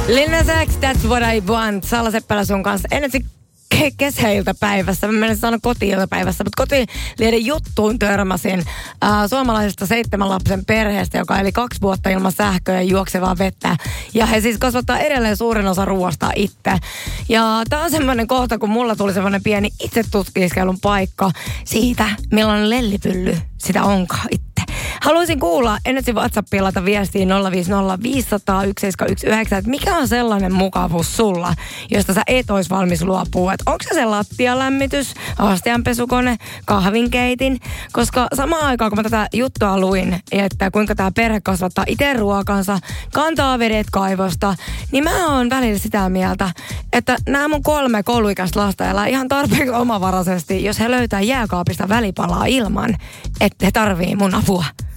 Lil Nas X, That's What I Want. Salla Seppälä sun kanssa. Ennen kesäiltapäivässä, mä menen sanoa kotiiltapäivässä, mutta Kotilieden juttuun törmäsin suomalaisesta 7 lapsen perheestä, joka eli 2 vuotta ilman sähköä ja juoksevaa vettä. Ja he siis kasvattaa edelleen suurin osa ruoasta itse. Ja tää on semmoinen kohta, kun mulla tuli semmoinen pieni itsetutkiskelun paikka siitä, millainen lellipylly sitä onkaan itse. Haluaisin kuulla ennetsi WhatsAppilla laita viestiin 050 500 1719, että mikä on sellainen mukavuus sulla, josta sä et ois valmis luopua. Että onko se lattialämmitys, astianpesukone, kahvinkeitin? Koska samaan aikaan, kun mä tätä juttua luin, että kuinka tää perhe kasvattaa itse ruokansa, kantaa vedet kaivosta, niin mä oon välillä sitä mieltä, että nämä mun 3 kouluikäistä lasta elää ihan tarpeeksi omavaraisesti, jos he löytää jääkaapista välipalaa ilman, että he tarvii mun apua.